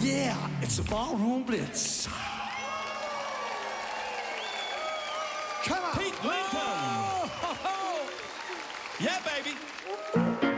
Yeah, it's a ballroom blitz. Come on. Pete Lincoln. Oh, ho, ho. Yeah, baby.